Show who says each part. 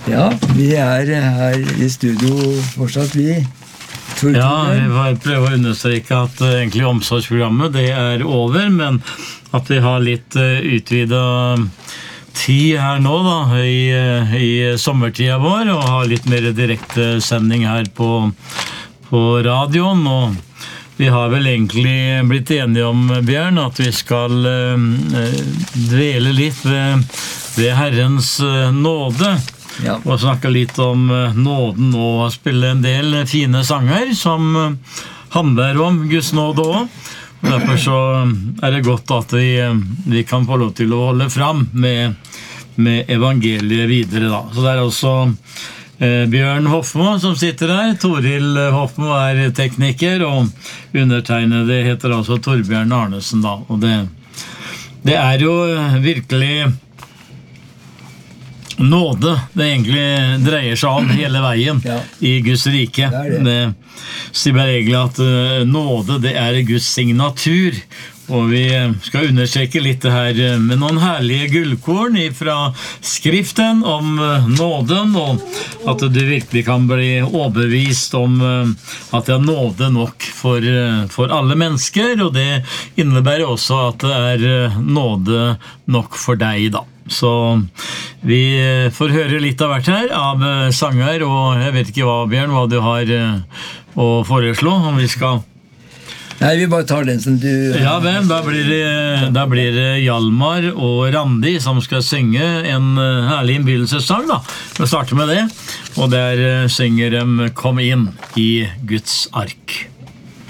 Speaker 1: Ja, vi her I studio fortsatt, vi.
Speaker 2: Ja, vi får prøve å understreke at egentlig omsorgsprogrammet det over, men at vi har litt utvidet tid her nå da, i sommertida vår, og har litt mer direkte sending her på radioen, og vi har vel egentlig blitt enige om, Bjørn, at vi skal dvele litt ved Herrens nåde.
Speaker 1: Ja.
Speaker 2: Og snakke litt om nåden og spille en del fine sanger som handler om Guds nåde også. Og derfor så det godt at vi kan få lov til å holde fram med evangeliet videre da. Så det også Bjørn Hofmo som sitter der. Toril Hofmo tekniker, og undertegnede heter altså Torbjørn Arnesen da. Og det jo virkelig nåde det egentlig dreier seg om hele veien I Guds rike. Det sier bare egentlig at nåde det Guds signatur, og vi skal understreke litt det her med noen herlige gullkorn fra skriften om nåden, og at du virkelig kan bli overbevist om at det nåde nok for alle mennesker, og det innebærer også at det nåde nok for deg da. Så vi får høre litt av hvert her av sanger, og jeg vet ikke Bjørn, hva du har å foreslå, om vi skal...
Speaker 1: Nei, vi bare tar den som du...
Speaker 2: Ja, vel, da blir det Hjalmar og Randi som skal synge en herlig innbydelsessang da. Vi starter med det, og der synger de Kom inn I Guds ark.